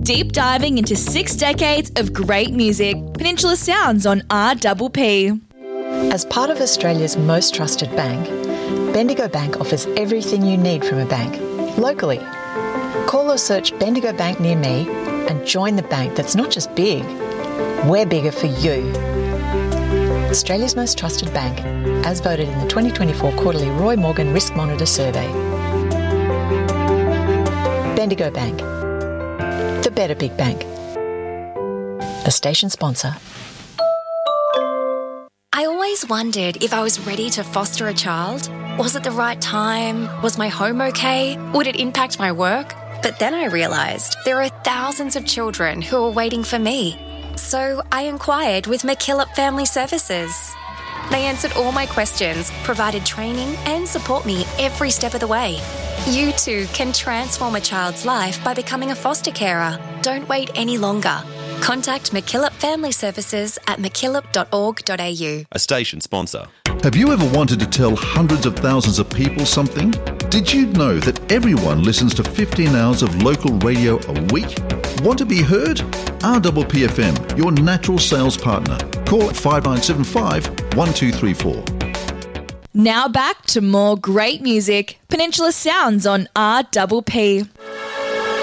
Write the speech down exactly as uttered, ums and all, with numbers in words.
Deep diving into six decades of great music. Peninsula Sounds on R P P. As part of Australia's most trusted bank, Bendigo Bank offers everything you need from a bank, locally. Call or search Bendigo Bank near me and join the bank that's not just big, we're bigger for you. Australia's most trusted bank, as voted in the twenty twenty-four quarterly Roy Morgan Risk Monitor survey. Bendigo Bank, the better big bank. A station sponsor. I always wondered if I was ready to foster a child. Was it the right time? Was my home okay? Would it impact my work? But then I realised there are thousands of children who are waiting for me. So I inquired with McKillop Family Services. They answered all my questions, provided training and support me every step of the way. You too can transform a child's life by becoming a foster carer. Don't wait any longer. Contact McKillop Family Services at mckillop dot org dot a u. A station sponsor. Have you ever wanted to tell hundreds of thousands of people something? Did you know that everyone listens to fifteen hours of local radio a week? Want to be heard? R P P F M, your natural sales partner. Call five nine seven five, one two three four. Now back to more great music. Peninsula Sounds on R P P.